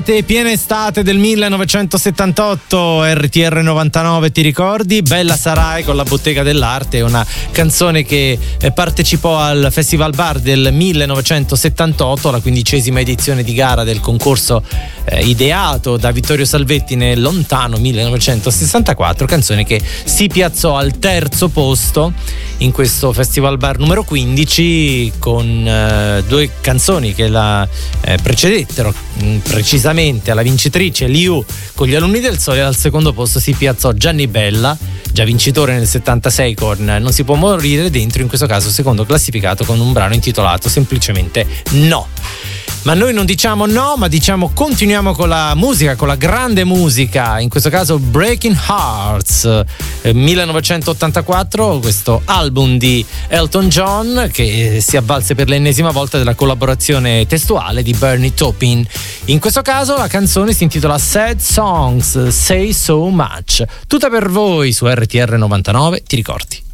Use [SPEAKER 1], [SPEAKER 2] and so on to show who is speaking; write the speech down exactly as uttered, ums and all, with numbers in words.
[SPEAKER 1] Piena estate del millenovecentosettantotto, R T R novantanove, ti ricordi? Bella Sarai con la Bottega dell'Arte, una canzone che partecipò al Festival Bar del millenovecentosettantotto, la quindicesima edizione di gara del concorso eh, ideato da Vittorio Salvetti nel lontano millenovecentosessantaquattro, canzone che si piazzò al terzo posto in questo Festival Bar numero quindici, con eh, due canzoni che la eh, precedettero, mh, precisamente alla vincitrice Liu con Gli Alunni del Sole. Al secondo posto si piazzò Gianni Bella, già vincitore nel settantasei con Non si può morire dentro, in questo caso secondo classificato con un brano intitolato semplicemente No. Ma noi non diciamo no, ma diciamo continuiamo con la musica, con la grande musica, in questo caso Breaking Hearts, eh, millenovecentottantaquattro, questo album di Elton John che si avvalse per l'ennesima volta della collaborazione testuale di Bernie Taupin. In questo caso la canzone si intitola Sad Songs, Say So Much. Tutta per voi su R T R novantanove, ti ricordi?